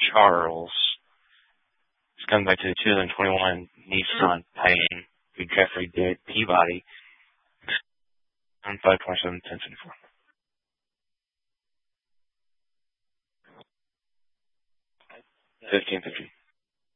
Charles. It's coming back to the 2021 Nissan Paine through Jeffrey Peabody. On 527-1074. 1550.